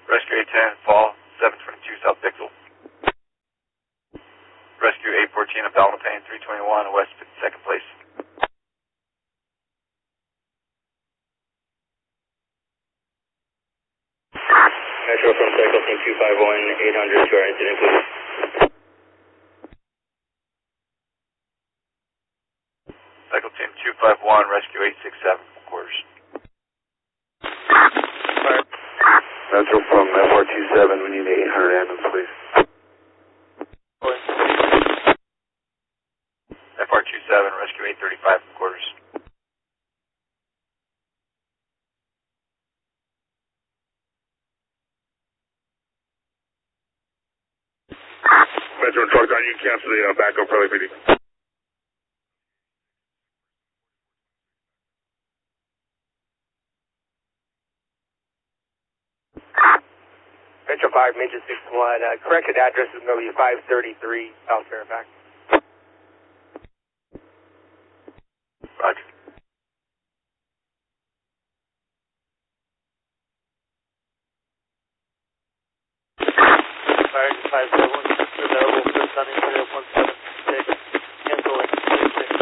Rescue 810, fall, 722 South Pixel. Rescue 814 of Dalmatane, 321 West 52nd Place. Metro from Cycle Team 251, 800 to our incident, please. Cycle Team 251, Rescue 867, quarters. Metro from FR27, we need 800 ambulance, please. FR27, Rescue 835, quarters. Metro and Truck, you can cancel the backup for LAPD. Metro 5, Major 61, corrected address is going to be 533 South Fairfax. Roger. Fire 571.